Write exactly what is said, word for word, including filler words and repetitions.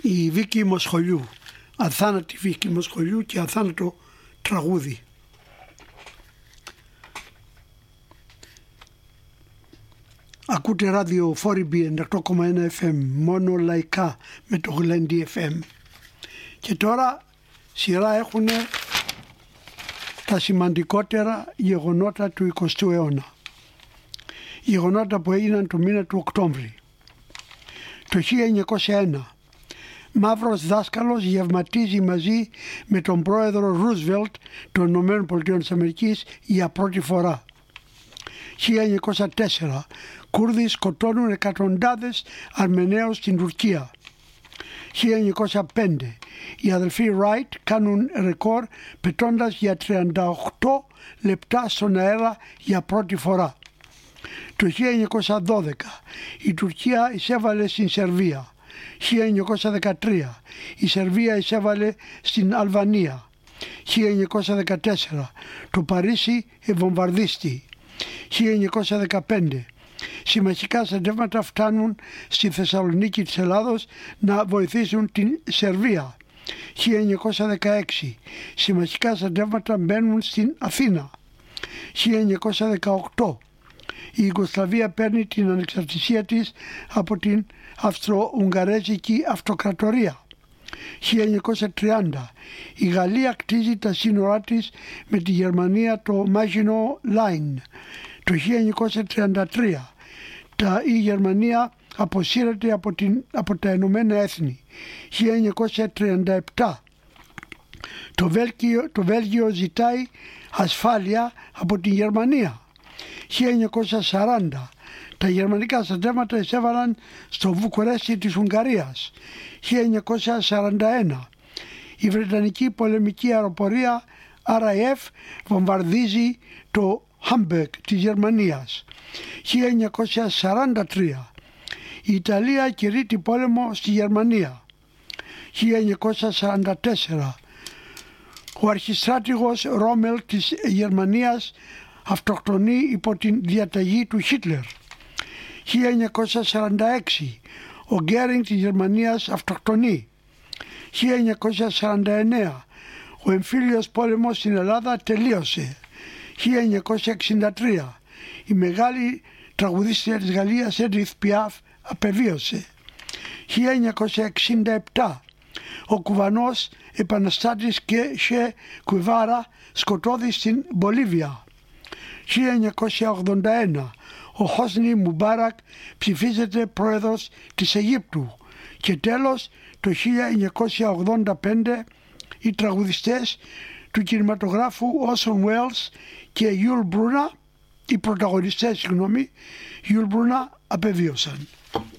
η Βίκη Μοσχολιού, αθάνατη Βίκη Μοσχολιού και αθάνατο τραγούδι. Ακούτε ράδιο Φόριμπι ενενήντα οκτώ κόμμα ένα εφ εμ, μόνο λαϊκά με το Γλέντι εφ εμ. Και τώρα σειρά έχουν τα σημαντικότερα γεγονότα του εικοστού αιώνα. Γεγονότα που έγιναν το μήνα του Οκτώβρη. Το χίλια εννιακόσια ένα, μαύρος δάσκαλος γευματίζει μαζί με τον πρόεδρο Ρούσβελτ των Ηνωμένων Πολιτειών της Αμερικής για πρώτη φορά. χίλια εννιακόσια τέσσερα, Κούρδοι σκοτώνουν εκατοντάδες Αρμεναίους στην Τουρκία. χίλια εννιακόσια πέντε, οι αδελφοί Ράιτ κάνουν ρεκόρ πετώντας για τριάντα οκτώ λεπτά στον αέρα για πρώτη φορά. Το χίλια εννιακόσια δώδεκα, η Τουρκία εισέβαλε στην Σερβία. χίλια εννιακόσια δεκατρία, η Σερβία εισέβαλε στην Αλβανία. χίλια εννιακόσια δεκατέσσερα, το Παρίσι ευομβαρδίστη. χίλια εννιακόσια δεκαπέντε, συμμαχικά στρατεύματα φτάνουν στη Θεσσαλονίκη της Ελλάδος να βοηθήσουν την Σερβία. χίλια εννιακόσια δεκαέξι, συμμαχικά στρατεύματα μπαίνουν στην Αθήνα. χίλια εννιακόσια δεκαοκτώ, η Ιουγκοσλαβία παίρνει την ανεξαρτησία της από την Αυστρο-Ουγγαρέζικη Αυτοκρατορία. χίλια εννιακόσια τριάντα, η Γαλλία κτίζει τα σύνορά της με τη Γερμανία, το Maginot Line. Το χίλια εννιακόσια τριάντα τρία, τα, η Γερμανία αποσύρεται από, την, από τα Ηνωμένα Έθνη. χίλια εννιακόσια τριάντα επτά, το Βέλγιο, το Βέλγιο ζητάει ασφάλεια από την Γερμανία. χίλια εννιακόσια σαράντα, τα γερμανικά στρατεύματα εισέβαλαν στο Βουκουρέστι της Ουγγαρίας. χίλια εννιακόσια σαράντα ένα, η Βρετανική πολεμική αεροπορία αρ έι εφ βομβαρδίζει το Χάμπεργκ της Γερμανίας. χίλια εννιακόσια σαράντα τρία, η Ιταλία κηρύττει πόλεμο στη Γερμανία. χίλια εννιακόσια σαράντα τέσσερα, ο αρχιστράτηγος Ρόμελ της Γερμανίας αυτοκτονεί υπό την διαταγή του Χίτλερ. χίλια εννιακόσια σαράντα έξι, ο Γκέρινγκ της Γερμανίας αυτοκτονεί. χίλια εννιακόσια σαράντα εννέα, ο εμφύλιος πόλεμος στην Ελλάδα τελείωσε. χίλια εννιακόσια εξήντα τρία, η μεγάλη τραγουδίστρια της Γαλλίας Έντιθ Πιάφ απεβίωσε. χίλια εννιακόσια εξήντα επτά, ο Κουβανός επαναστάτης και Σε Κουβάρα σκοτώδη στην Μπολίβια. χίλια εννιακόσια ογδόντα ένα, ο Χόσνι Μουμπάρακ ψηφίζεται πρόεδρος της Αιγύπτου. Και τέλος, το χίλια εννιακόσια ογδόντα πέντε, οι τραγουδιστές του κινηματογράφου Orson Welles και Yul Brynner, οι πρωταγωνιστές, συγγνώμη, Yul Brynner απεβίωσαν.